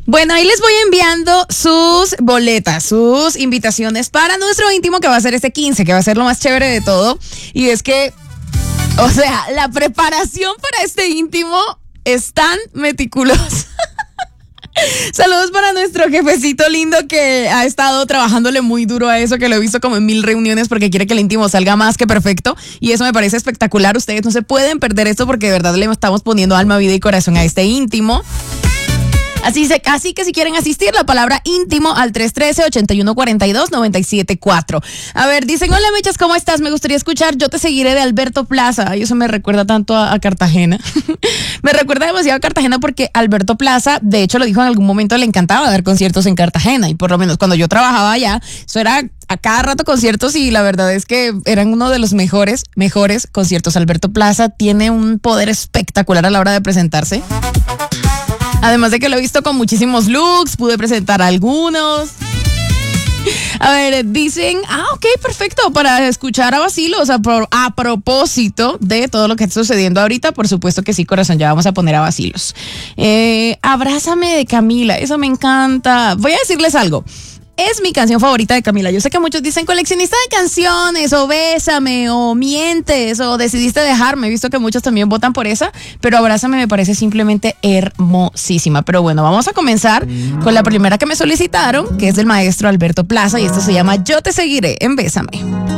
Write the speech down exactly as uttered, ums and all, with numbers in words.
Bueno, ahí les voy enviando sus boletas, sus invitaciones para nuestro íntimo que va a ser este quince, que va a ser lo más chévere de todo. Y es que, o sea, la preparación para este íntimo es tan meticulosa. Saludos para nuestro jefecito lindo que ha estado trabajándole muy duro a eso, que lo he visto como en mil reuniones porque quiere que el íntimo salga más que perfecto y eso me parece espectacular. Ustedes no se pueden perder esto porque de verdad le estamos poniendo alma, vida y corazón a este íntimo. Así, se, así que si quieren asistir, la palabra íntimo al tres uno tres, ocho uno cuatro dos, nueve siete cuatro. A ver, dicen, hola Mechas, ¿cómo estás? Me gustaría escuchar Yo te seguiré de Alberto Plaza. Ay, eso me recuerda tanto a, a Cartagena. Me recuerda demasiado a Cartagena porque Alberto Plaza, de hecho lo dijo en algún momento, le encantaba dar conciertos en Cartagena y por lo menos cuando yo trabajaba allá, eso era a cada rato conciertos y la verdad es que eran uno de los mejores, mejores conciertos. Alberto Plaza tiene un poder espectacular a la hora de presentarse. Además de que lo he visto con muchísimos looks, pude presentar algunos. A ver, dicen, ah, ok, perfecto, para escuchar a Vacilos, a, pro, a propósito de todo lo que está sucediendo ahorita, por supuesto que sí, corazón, ya vamos a poner a Vacilos. Eh, Abrázame de Camila, eso me encanta. Voy a decirles algo. Es mi canción favorita de Camila. Yo sé que muchos dicen coleccionista de canciones, o Bésame, o Mientes, o Decidiste Dejarme. He visto que muchos también votan por esa, pero Abrázame me parece simplemente hermosísima. Pero bueno, vamos a comenzar con la primera que me solicitaron, que es del maestro Alberto Plaza, y esto se llama Yo te seguiré en Bésame.